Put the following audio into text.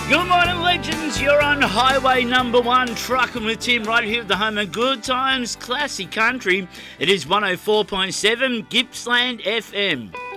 Good morning, legends. You're on Highway Number 1, trucking with Tim right here at the home of Good Times Classic Country. It is 104.7 Gippsland FM.